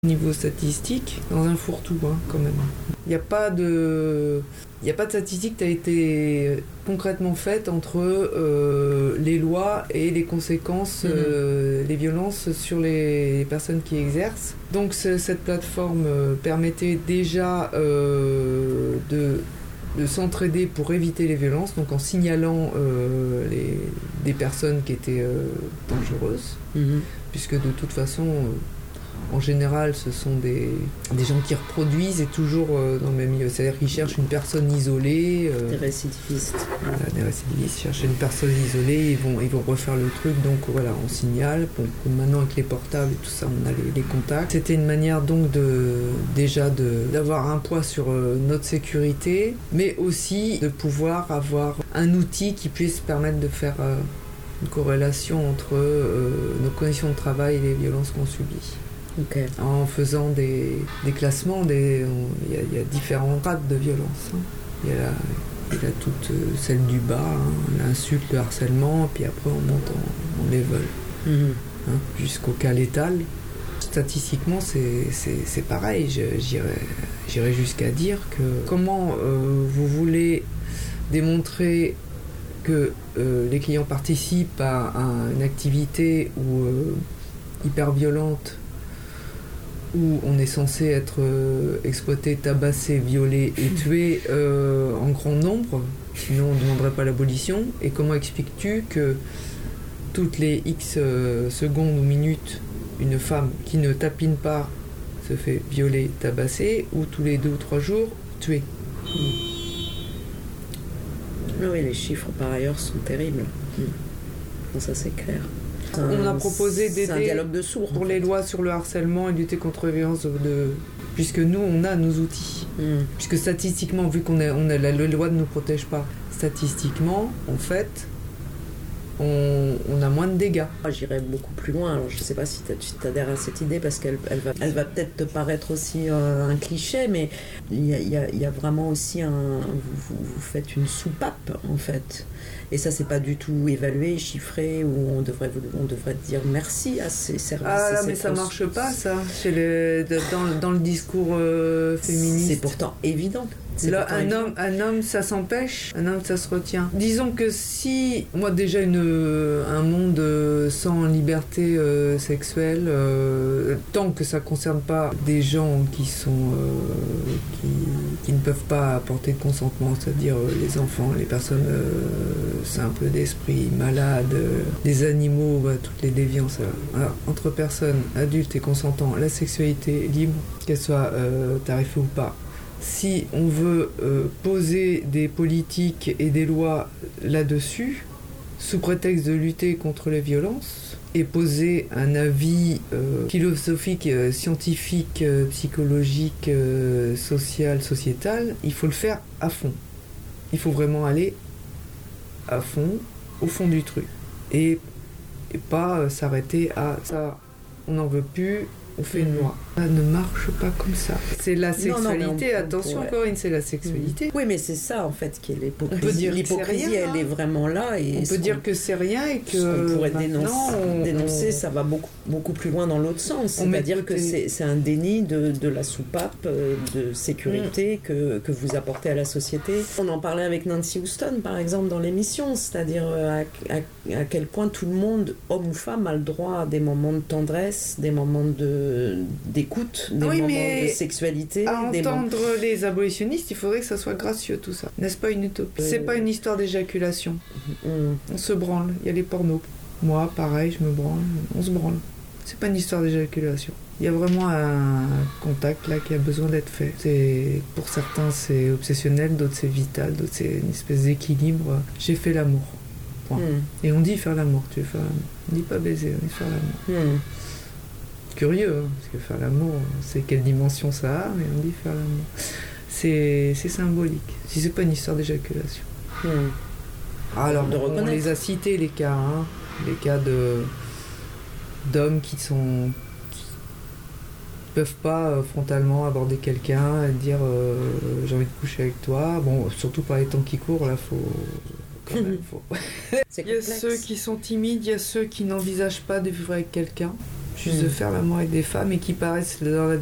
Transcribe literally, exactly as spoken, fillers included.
Niveau statistique, dans un fourre-tout, hein, quand même. Il n'y a pas de... Il n'y a pas de statistique qui a été concrètement faite entre euh, les lois et les conséquences, mmh. euh, les violences sur les personnes qui exercent. Donc cette plateforme euh, permettait déjà euh, de, de s'entraider pour éviter les violences, donc en signalant euh, les, des personnes qui étaient euh, dangereuses, mmh. puisque de toute façon... Euh, En général, ce sont des, des gens qui reproduisent et toujours euh, dans le même milieu. C'est-à-dire qu'ils cherchent une personne isolée. Euh, des récidivistes. Voilà, des récidivistes cherchent une personne isolée, ils vont, ils vont refaire le truc. Donc voilà, on signale. Bon, maintenant, avec les portables et tout ça, on a les, les contacts. C'était une manière donc de, déjà de, d'avoir un poids sur euh, notre sécurité, mais aussi de pouvoir avoir un outil qui puisse permettre de faire euh, une corrélation entre euh, nos conditions de travail et les violences qu'on subit. Okay. En faisant des, des classements, des, il, y a, il y a différents grades de violence. Hein. Il y a, la, il y a toute euh, celle du bas, hein, l'insulte, le harcèlement, puis après on monte en, en level, mm-hmm. hein, jusqu'au cas létal. Statistiquement, c'est, c'est, c'est pareil. Je, j'irais, j'irais jusqu'à dire que comment euh, vous voulez démontrer que euh, les clients participent à, à une activité où, euh, hyper violente, où on est censé être euh, exploité, tabassé, violé et tué euh, en grand nombre, sinon on ne demanderait pas l'abolition. Et comment expliques-tu que toutes les X euh, secondes ou minutes, une femme qui ne tapine pas se fait violer, tabasser, ou tous les deux ou trois jours, tuer? mmh. Oui, les chiffres par ailleurs sont terribles. Mmh. Bon, ça c'est clair. On a proposé d'aider un dialogue de sourds, pour en les fait. lois sur le harcèlement et lutter contre les violences, de... puisque nous, on a nos outils. Mm. Puisque statistiquement, vu qu'on a, on a, la loi ne nous protège pas, statistiquement, en fait, on, on a moins de dégâts. Moi, j'irais beaucoup plus loin. Alors, je ne sais pas si tu adhères à cette idée, parce qu'elle elle va, elle va peut-être te paraître aussi euh, un cliché, mais il y a, y a, y a vraiment aussi un... Vous, vous faites une soupape, en fait. Et ça, c'est pas du tout évalué, chiffré, où on devrait, on devrait dire merci à ces services. Ah là, mais ça marche pas, ça, chez les, dans, dans le discours euh, féministe. C'est pourtant évident. C'est Là, pourtant un, évident. homme, un homme, ça s'empêche, un homme, ça se retient. Disons que si, moi déjà, une, un monde sans liberté euh, sexuelle, euh, tant que ça concerne pas des gens qui sont, euh, qui, qui ne peuvent pas apporter de consentement, c'est-à-dire euh, les enfants, les personnes euh, simples d'esprit, malades, euh, les animaux, bah, toutes les déviances. Alors, entre personnes adultes et consentants, la sexualité libre, qu'elle soit euh, tarifée ou pas. Si on veut euh, poser des politiques et des lois là-dessus, sous prétexte de lutter contre les violences, et poser un avis euh, philosophique, euh, scientifique, euh, psychologique, euh, social, sociétal, il faut le faire à fond. Il faut vraiment aller à fond, au fond du truc. Et, et pas euh, s'arrêter à ça, on n'en veut plus, on fait une loi. Ça ne marche pas comme ça. C'est la sexualité, non, non, on, attention on pourrait... Corinne, c'est la sexualité. Oui, mais c'est ça en fait qui est l'hypocrisie. On peut dire l'hypocrisie, rien, elle est vraiment là. Et on peut dire qu'on... que c'est rien et que on pourrait dénoncer, on... dénoncer, ça va beaucoup, beaucoup plus loin dans l'autre sens. On C'est-à-dire met... que c'est, c'est un déni de, de la soupape de sécurité mm. que, que vous apportez à la société. On en parlait avec Nancy Houston, par exemple, dans l'émission, c'est-à-dire à, à, à quel point tout le monde, homme ou femme, a le droit à des moments de tendresse, des moments de, d'écoute, des oui, moments de sexualité. À des entendre moments... les abolitionnistes, il faudrait que ça soit gracieux tout ça. N'est-ce pas une utopie? euh... C'est pas une histoire d'éjaculation. Mmh. On se branle, il y a les pornos. Moi, pareil, je me branle, on se branle. C'est pas une histoire d'éjaculation. Il y a vraiment un contact là qui a besoin d'être fait. C'est, pour certains, c'est obsessionnel, d'autres c'est vital, d'autres c'est une espèce d'équilibre. J'ai fait l'amour. Point. Mmh. Et on dit faire l'amour, tu veux faire l'amour. On dit pas baiser, on dit faire l'amour. Mmh. Curieux, hein, parce que faire l'amour, c'est quelle dimension ça a, mais on dit faire l'amour. C'est, c'est symbolique, si c'est pas une histoire d'éjaculation. Hmm. Alors, de on, on les a cités, les cas, hein, les cas de, d'hommes qui sont qui peuvent pas euh, frontalement aborder quelqu'un et dire euh, j'ai envie de coucher avec toi. Bon, surtout par les temps qui courent, là, faut... Quand même, faut... Il y a ceux qui sont timides, il y a ceux qui n'envisagent pas de vivre avec quelqu'un. refusent mmh. de faire l'amour avec des femmes et qui paraissent dans la